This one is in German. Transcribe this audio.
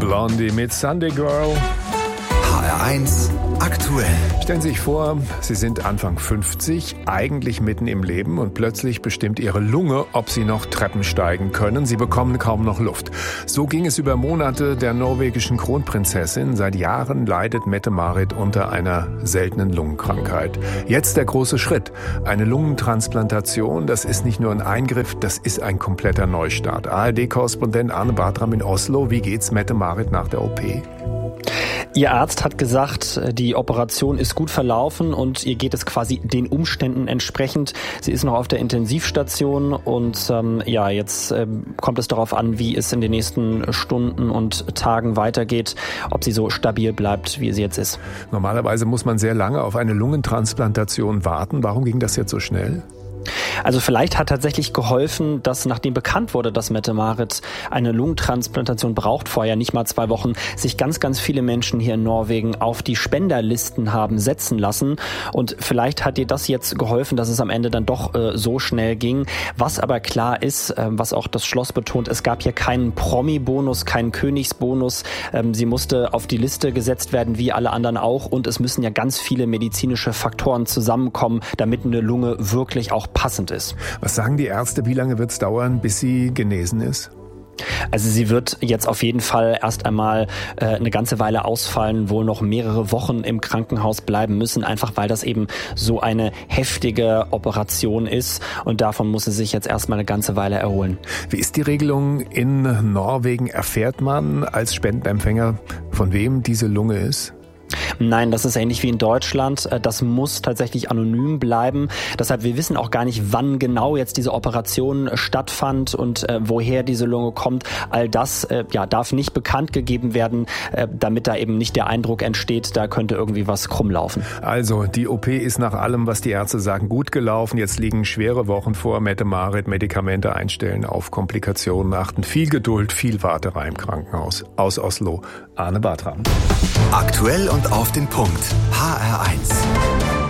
Blondie mit Sunday Girl. HR1 aktuell. Stellen Sie sich vor, Sie sind Anfang 50, eigentlich mitten im Leben und plötzlich bestimmt Ihre Lunge, ob Sie noch Treppen steigen können. Sie bekommen kaum noch Luft. So ging es über Monate der norwegischen Kronprinzessin. Seit Jahren leidet Mette-Marit unter einer seltenen Lungenkrankheit. Jetzt der große Schritt. Eine Lungentransplantation, das ist nicht nur ein Eingriff, das ist ein kompletter Neustart. ARD-Korrespondent Arne Bartram in Oslo. Wie geht's Mette-Marit nach der OP? Ihr Arzt hat gesagt, die Operation ist gut verlaufen und ihr geht es quasi den Umständen entsprechend. Sie ist noch auf der Intensivstation und jetzt kommt es darauf an, wie es in den nächsten Stunden und Tagen weitergeht, ob sie so stabil bleibt, wie sie jetzt ist. Normalerweise muss man sehr lange auf eine Lungentransplantation warten. Warum ging das jetzt so schnell? Also vielleicht hat tatsächlich geholfen, dass nachdem bekannt wurde, dass Mette-Marit eine Lungentransplantation braucht, vorher nicht mal 2 Wochen, sich ganz, ganz viele Menschen hier in Norwegen auf die Spenderlisten haben setzen lassen. Und vielleicht hat dir das jetzt geholfen, dass es am Ende dann doch so schnell ging. Was aber klar ist, was auch das Schloss betont, es gab hier keinen Promi-Bonus, keinen Königsbonus. Sie musste auf die Liste gesetzt werden, wie alle anderen auch. Und es müssen ja ganz viele medizinische Faktoren zusammenkommen, damit eine Lunge wirklich auch passend ist. Was sagen die Ärzte, wie lange wird es dauern, bis sie genesen ist? Also sie wird jetzt auf jeden Fall erst einmal eine ganze Weile ausfallen, wohl noch mehrere Wochen im Krankenhaus bleiben müssen, einfach weil das eben so eine heftige Operation ist und davon muss sie sich jetzt erstmal eine ganze Weile erholen. Wie ist die Regelung in Norwegen? Erfährt man als Spendenempfänger, von wem diese Lunge ist? Nein, das ist ähnlich wie in Deutschland. Das muss tatsächlich anonym bleiben. Deshalb, wir wissen auch gar nicht, wann genau jetzt diese Operation stattfand und woher diese Lunge kommt. All das darf nicht bekannt gegeben werden, damit da eben nicht der Eindruck entsteht, da könnte irgendwie was krumm laufen. Also, die OP ist nach allem, was die Ärzte sagen, gut gelaufen. Jetzt liegen schwere Wochen vor. Mette-Marit, Medikamente einstellen, auf Komplikationen achten. Viel Geduld, viel Warterei im Krankenhaus. Aus Oslo, Arne Bartram. Aktuell und auf den Punkt. HR1.